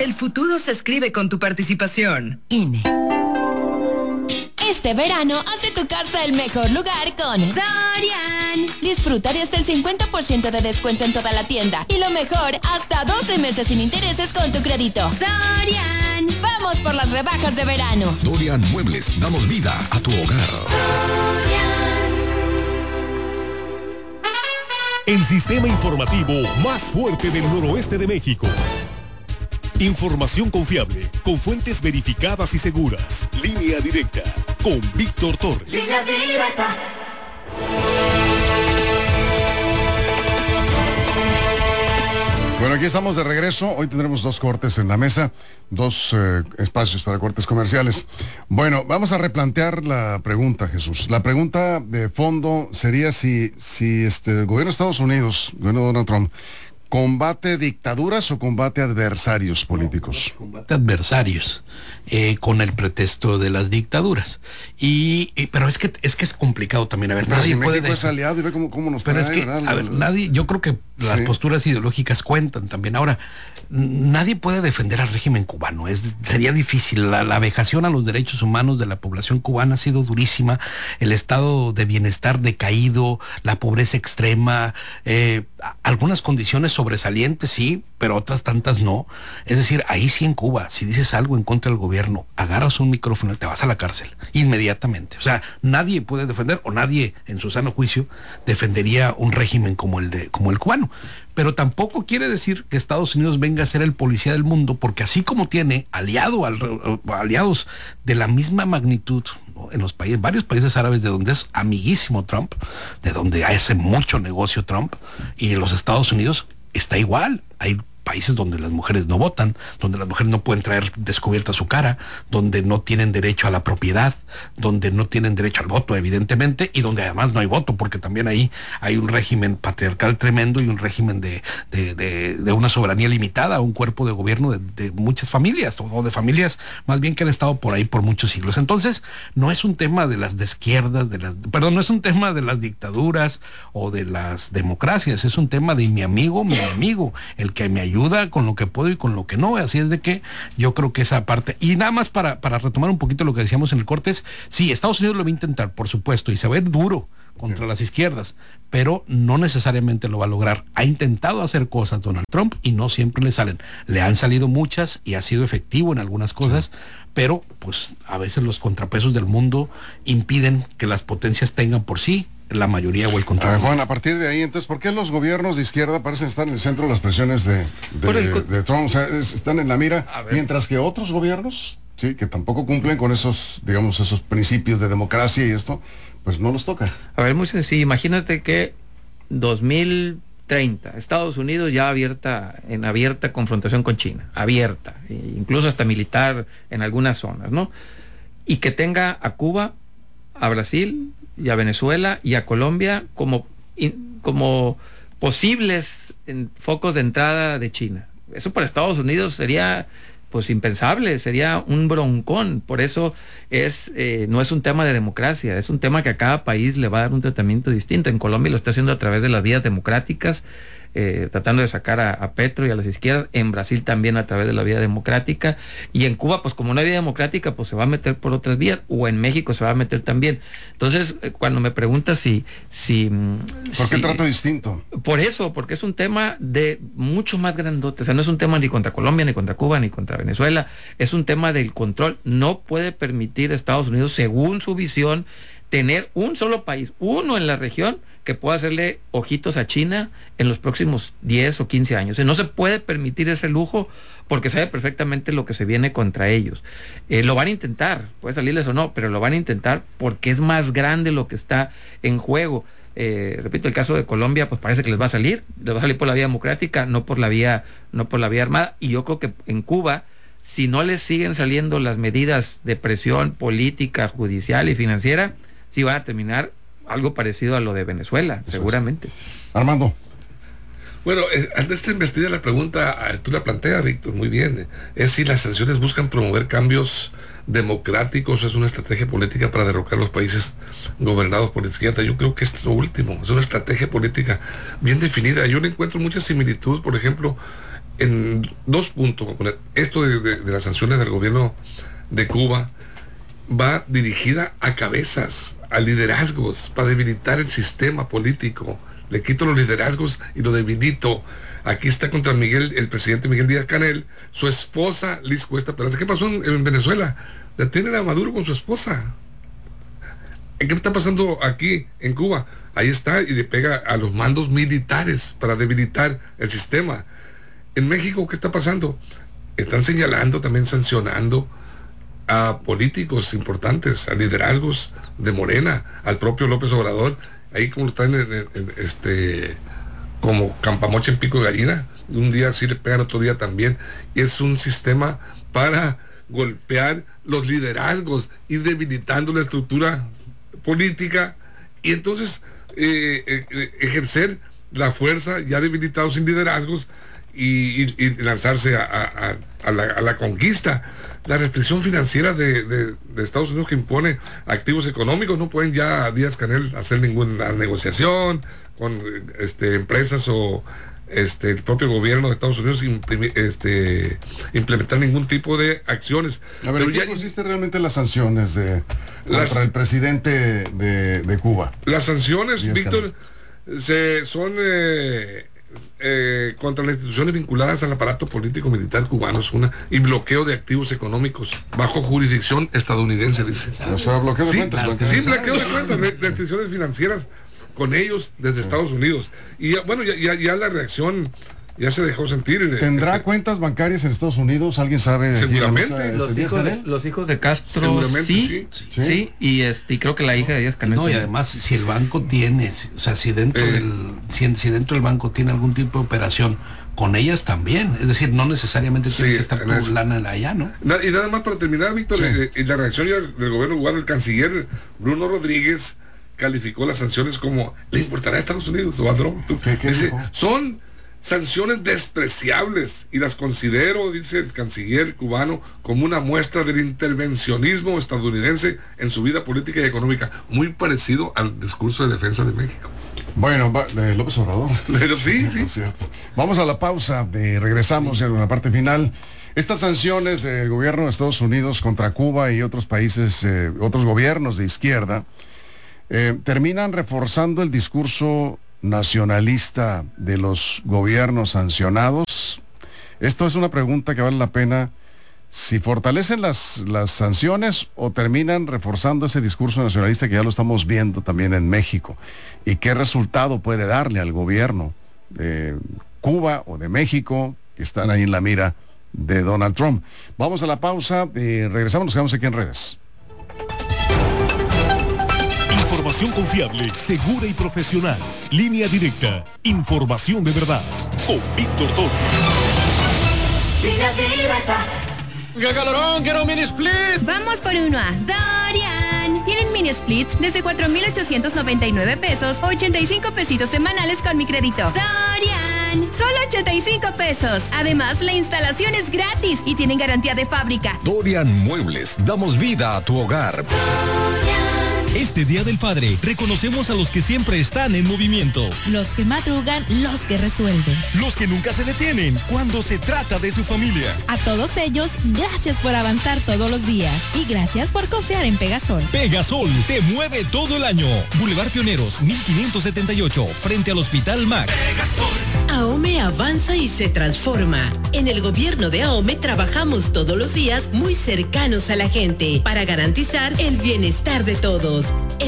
El futuro se escribe con tu participación. INE. Este verano, hace tu casa el mejor lugar con Dorian. Disfruta de hasta el 50% de descuento en toda la tienda. Y lo mejor, hasta 12 meses sin intereses con tu crédito. Dorian. Vamos por las rebajas de verano. Dorian Muebles, damos vida a tu hogar. El sistema informativo más fuerte del noroeste de México. Información confiable, con fuentes verificadas y seguras. Línea directa, con Víctor Torres. Línea directa. Bueno, aquí estamos de regreso. Hoy tendremos 2 cortes en la mesa, 2 espacios para cortes comerciales. Bueno, vamos a replantear la pregunta, Jesús. La pregunta de fondo sería si el gobierno de Estados Unidos, el gobierno de Donald Trump, ¿combate dictaduras o combate adversarios políticos? Combate adversarios, con el pretexto de las dictaduras. Pero es que es complicado también. A ver, pero nadie si puede. México es aliado y ve cómo nos pero trae, es que, ¿verdad? a ver, nadie, yo creo que las posturas ideológicas cuentan también. Ahora, nadie puede defender al régimen cubano. Sería difícil. La vejación a los derechos humanos de la población cubana ha sido durísima. El estado de bienestar decaído, la pobreza extrema, algunas condiciones sobresalientes, sí, pero otras tantas no. Es decir, ahí sí en Cuba, si dices algo en contra del gobierno, agarras un micrófono y te vas a la cárcel inmediatamente. O sea, nadie puede defender, o nadie en su sano juicio defendería un régimen como el cubano. Pero tampoco quiere decir que Estados Unidos venga a ser el policía del mundo, porque así como tiene aliados de la misma magnitud, ¿no?, en los varios países árabes de donde es amiguísimo Trump, de donde hace mucho negocio Trump, y en los Estados Unidos está igual. Hay países donde las mujeres no votan, donde las mujeres no pueden traer descubierta su cara, donde no tienen derecho a la propiedad, donde no tienen derecho al voto, evidentemente, y donde además no hay voto, porque también ahí hay un régimen patriarcal tremendo y un régimen de una soberanía limitada, un cuerpo de gobierno de muchas familias, o de familias más bien que han estado por ahí por muchos siglos. Entonces, no es un tema de las de izquierdas, no es un tema de las dictaduras o de las democracias, es un tema de mi amigo, el que me ayuda con lo que puedo y con lo que no. Así es de que yo creo que esa parte, y nada más para retomar un poquito lo que decíamos en el Cortes, sí, Estados Unidos lo va a intentar, por supuesto, y se va a ir duro contra las izquierdas, pero no necesariamente lo va a lograr. Ha intentado hacer cosas Donald Trump y no siempre le salen. Le han salido muchas y ha sido efectivo en algunas cosas, pero pues a veces los contrapesos del mundo impiden que las potencias tengan por sí la mayoría o el control. Juan, a partir de ahí, entonces, ¿por qué los gobiernos de izquierda parecen estar en el centro de las presiones de Trump? O sea, están en la mira, mientras que otros gobiernos, sí, que tampoco cumplen con esos, digamos, esos principios de democracia y esto, pues no los toca. A ver, muy sencillo. Imagínate que 2030, Estados Unidos ya en abierta confrontación con China, abierta, incluso hasta militar en algunas zonas, ¿no? Y que tenga a Cuba, a Brasil y a Venezuela y a Colombia como posibles focos de entrada de China. Eso para Estados Unidos sería pues impensable, sería un broncón. Por eso no es un tema de democracia, es un tema que a cada país le va a dar un tratamiento distinto. En Colombia lo está haciendo a través de las vías democráticas, tratando de sacar a Petro y a las izquierdas. En Brasil también a través de la vía democrática, y en Cuba pues como no hay vía democrática pues se va a meter por otras vías, o en México se va a meter también. Entonces cuando me preguntas ¿por qué trata distinto? Por eso, porque es un tema de mucho más grandote. O sea, no es un tema ni contra Colombia, ni contra Cuba, ni contra Venezuela, es un tema del control. No puede permitir Estados Unidos, según su visión, tener un solo país, uno en la región, que pueda hacerle ojitos a China en los próximos 10 o 15 años. No se puede permitir ese lujo, porque sabe perfectamente lo que se viene contra ellos. Lo van a intentar, puede salirles o no, pero lo van a intentar porque es más grande lo que está en juego. Repito, el caso de Colombia, pues parece que les va a salir por la vía democrática, no por la vía armada. Y yo creo que en Cuba, si no les siguen saliendo las medidas de presión política, judicial y financiera, sí van a terminar algo parecido a lo de Venezuela, seguramente. Armando. Bueno, antes de investigar la pregunta, tú la planteas, Víctor, muy bien. Es si las sanciones buscan promover cambios democráticos, es una estrategia política para derrocar los países gobernados por la izquierda. Yo creo que es lo último, es una estrategia política bien definida. Yo le encuentro mucha similitud, por ejemplo, en 2 puntos. Esto de las sanciones del gobierno de Cuba va dirigida a cabezas, a liderazgos, para debilitar el sistema político. Le quito los liderazgos y lo debilito. Aquí está contra el presidente Miguel Díaz-Canel, su esposa Liz Cuesta Peraza. ¿Qué pasó en Venezuela? Detienen a Maduro con su esposa. ¿Qué está pasando aquí en Cuba? Ahí está, y le pega a los mandos militares para debilitar el sistema. En México, ¿qué está pasando? Están señalando, también sancionando a políticos importantes, a liderazgos de Morena, al propio López Obrador, ahí como están como campamocha en pico de gallina. Un día sí le pegan, otro día también. Y es un sistema para golpear los liderazgos, ir debilitando la estructura política y entonces ejercer la fuerza ya debilitados sin liderazgos y lanzarse a la conquista. La restricción financiera de Estados Unidos que impone activos económicos, no pueden ya Díaz-Canel hacer ninguna negociación con empresas o el propio gobierno de Estados Unidos implementar ningún tipo de acciones. A ver, ¿en qué consiste realmente las sanciones contra el presidente de Cuba? Las sanciones, Víctor, son contra las instituciones vinculadas al aparato político militar cubano, y bloqueo de activos económicos bajo jurisdicción estadounidense, dice. O sea, bloqueo de cuentas. Sí, bloqueo de cuentas, restricciones financieras con ellos desde Estados Unidos. Y ya la reacción ya se dejó sentir. ¿Tendrá cuentas bancarias en Estados Unidos? ¿Alguien sabe? Seguramente. Los hijos de Castro, sí, y creo que la hija de Díaz-Canel. No, y además, si el banco tiene, o sea, si dentro del banco tiene algún tipo de operación con ellas también, es decir, no necesariamente tiene que estar con lana allá, ¿no? Y nada más para terminar, Víctor, la reacción del gobierno cubano, el canciller Bruno Rodríguez calificó las sanciones como le importará a Estados Unidos o a Trump. Dice, son sanciones despreciables y las considero, dice el canciller cubano, como una muestra del intervencionismo estadounidense en su vida política y económica, muy parecido al discurso de defensa de México. Bueno, de López Obrador. Sí. Es cierto. Vamos a la pausa, regresamos en una parte final. Estas sanciones del gobierno de Estados Unidos contra Cuba y otros países, otros gobiernos de izquierda, terminan reforzando el discurso nacionalista de los gobiernos sancionados. Esto es una pregunta que vale la pena, si fortalecen las sanciones o terminan reforzando ese discurso nacionalista que ya lo estamos viendo también en México, y qué resultado puede darle al gobierno de Cuba o de México, que están ahí en la mira de Donald Trump. Vamos a la pausa y regresamos, nos quedamos aquí en redes. Información confiable, segura y profesional. Línea directa. Información de verdad. Con Víctor Torres. Línea directa. ¡Qué calorón! ¡Quiero un mini split! Vamos por uno a Dorian. Tienen mini splits desde 4,899 pesos, 85 pesitos semanales con mi crédito. Dorian. Solo 85 pesos. Además, la instalación es gratis y tienen garantía de fábrica. Dorian Muebles. Damos vida a tu hogar. Este Día del Padre, reconocemos a los que siempre están en movimiento. Los que madrugan, los que resuelven. Los que nunca se detienen cuando se trata de su familia. A todos ellos, gracias por avanzar todos los días. Y gracias por confiar en Pegasol. Pegasol, te mueve todo el año. Boulevard Pioneros, 1578, frente al Hospital Max. Pegasol. AOME avanza y se transforma. En el gobierno de AOME trabajamos todos los días muy cercanos a la gente para garantizar el bienestar de todos.